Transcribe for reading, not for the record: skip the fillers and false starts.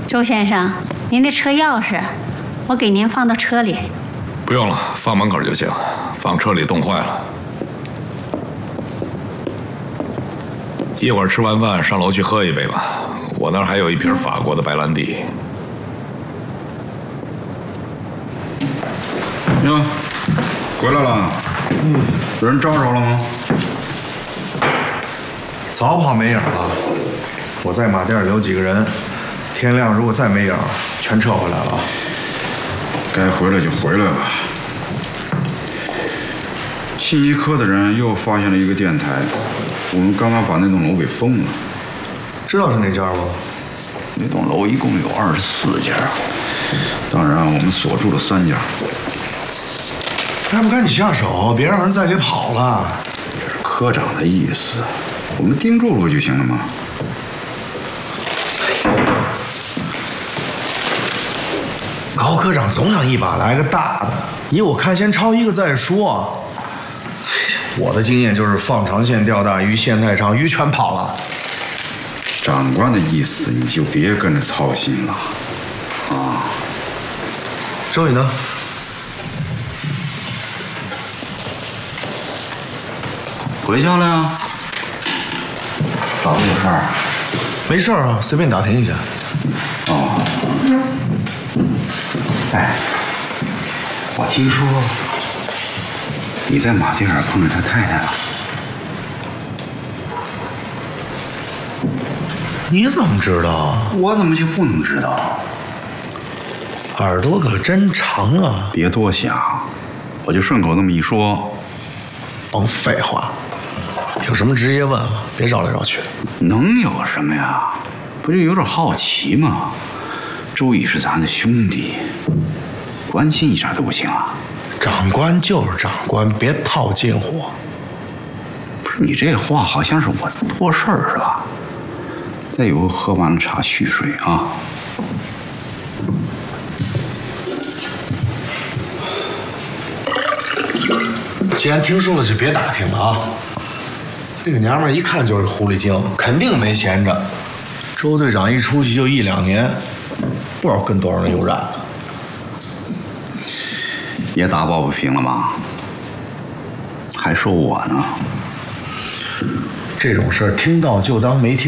周先生，您的车钥匙，我给您放到车里。 不用了，放门口就行，放车里冻坏了。一会儿吃完饭上楼去喝一杯吧，我那儿还有一瓶法国的白兰地。 哟，回来了。有人招着了吗？ 早跑没影了。我在马店留几个人，天亮如果再没影，全撤回来了。 该回来就回来吧。信息科的人又发现了一个电台，我们刚刚把那栋楼给封了。 知道是哪家吗？ 那栋楼一共有24家，当然我们锁住了3家。 还不赶紧下手，别让人再给跑了。 这是科长的意思，我们盯住了不就行了吗？ 高科长总想一把来个大的，以我看先抄一个再说。我的经验就是放长线钓大鱼，线太长，鱼全跑了。 长官的意思你就别跟着操心了，啊。 周宇呢？ 回家了呀？找我有事儿？ 没事啊，随便打听一下。 哦。哎，我听说你在马甸尔碰见他太太了。 你怎么知道？ 我怎么就不能知道？ 耳朵可真长啊！ 别多想，我就顺口那么一说。 甭废话，有什么直接问啊，别绕来绕去。 能有什么呀？不就有点好奇吗？周乙是咱的兄弟，关心一下都不行啊？ 长官就是长官，别套近乎。 不是你这话好像是我托事儿是吧？再有个喝完了茶蓄水啊。 既然听说了，就别打听了啊。那个娘们儿一看就是狐狸精，肯定没闲着。周队长一出去就1、2年，不知道跟多少人有染呢。 也打抱不平了吗？还说我呢？ 这种事儿听到就当没听。